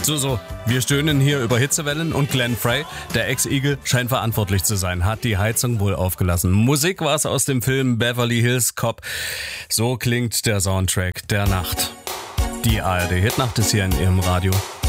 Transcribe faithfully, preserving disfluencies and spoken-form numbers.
So, so, wir stöhnen hier über Hitzewellen und Glenn Frey, der Ex-Eagle, scheint verantwortlich zu sein, hat die Heizung wohl aufgelassen. Musik war es aus dem Film Beverly Hills Cop. So klingt der Soundtrack der Nacht. Die A R D Hitnacht ist hier in Ihrem Radio.